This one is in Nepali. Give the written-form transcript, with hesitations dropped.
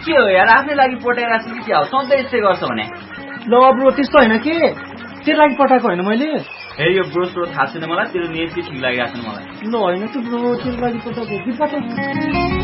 के हो यार आफ्नै लागि पटाइरहेको छु कि क्या हो सधैँ यस्तै गर्छ भने ल ब्रो त्यस्तो होइन के तेरो लागि पठाएको होइन मैले हे यो ब्रो थाहा छैन मलाई तेरो नेट चाहिँ ठिक लागिरहेको छैन मलाई ल होइन त्यो ब्रो तेरो लागि पठाएको